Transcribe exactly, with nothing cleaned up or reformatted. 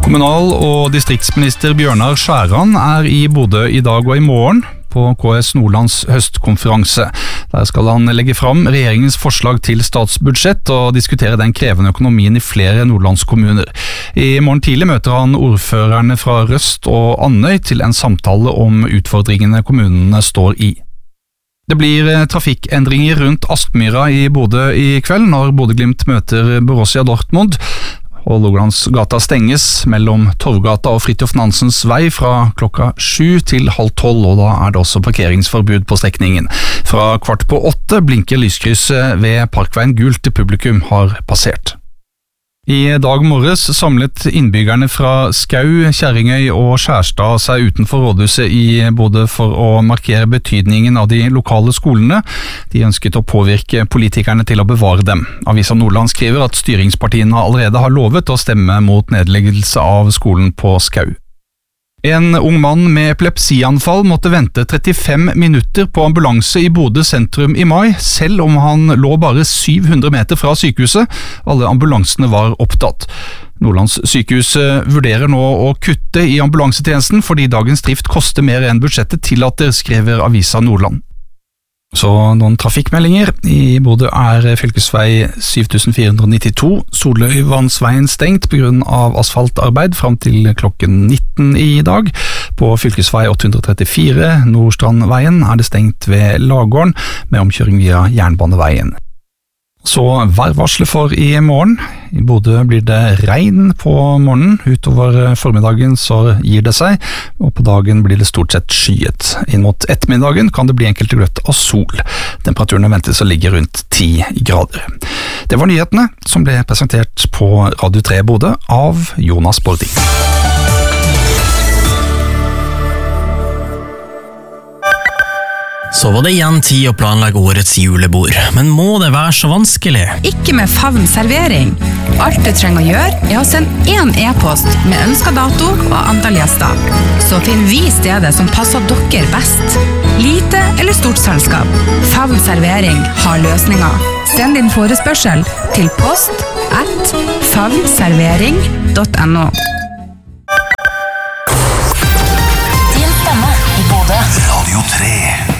Kommunal- og distriktsminister Bjørnar Skjæran er i Bodø i dag og i morgen på K S Nordlands høstkonferanse. Der skal han legge fram regjeringens forslag til statsbudsjett og diskutere den krevende økonomien i flere nordlandskommuner. I morgen tidlig møter han ordførerne fra Røst og Andøy til en samtale om utfordringene kommunene står i. Det blir trafikkendringer rundt Aspmyra i Bodø i kveld når Bodø-Glimt møter Borussia Dortmund. Hålogalandsgata stenges mellom Torvgata og Fridtjof Nansens vei fra klokka sju til halv tolv, og da er det også parkeringsforbud på strekningen. Fra kvart på åtte blinker lyskrysset ved Parkveien gult til publikum har passert. I dag morges samlet innbyggerne fra Skau, Kjerringøy og Skjærstad seg utenfor rådhuset i Bodø for å markere betydningen av de lokale skolene. De ønsket å påvirke politikerne til å bevare dem. Avisa Nordland skriver at styringspartiene allerede har lovet å stemme mot nedleggelse av skolen på Skau. En ung mann med epilepsianfall måtte vente trettifem minutter på ambulanse i Bodø sentrum i mai, selv om han lå bare syv hundre meter fra sykehuset. Alle ambulansene var opptatt. Nordlands sykehus vurderer nå å kutte i ambulansetjenesten fordi dagens drift koster mer enn budsjettet tillater, skriver Avisa Nordland. Så noen trafikkmeldinger. I Bodø er fylkesvei syv fire ni to Soløyvannsveien stengt på grunn av asfaltarbeid fram til klokken nitten i dag. På fylkesvei åtte trettifire Nordstrandveien er det stengt ved Lagården med omkjøring via Jernbaneveien. Så værvarslet for i morgen. I Bodø blir det regn på morgenen. Utover formiddagen så gir det seg, og på dagen blir det stort sett skyet. Inn mot ettermiddagen kan det bli enkelte gløtt av sol. Temperaturen ventes å ligge rundt ti grader. Det var nyhetene som ble presentert på Radio tre Bodø av Jonas Bording. Så var det igjen tid å planlegge årets julebord, men må det være så vanskelig? Ikke med Favn servering. Alt du trenger å gjøre er å sende én e-post med ønsket dato og antall gjester. Så finner vi stedet som passer dere best. Lite eller stort selskap. Favn servering har løsninger. Send din forespørsel til post at favnservering punktum no. Din stemme i Bodø. Radio tre.